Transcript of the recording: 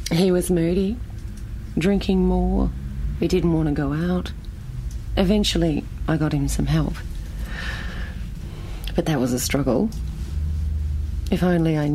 He was moody, drinking more. He didn't want to go out. Eventually, I got him some help. But that was a struggle. If only I